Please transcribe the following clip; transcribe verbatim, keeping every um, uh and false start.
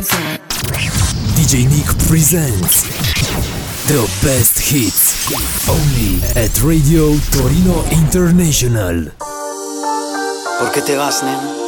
Sunset. D J Nick presents the best hits only at Radio Torino International. ¿Por qué te vas, nena?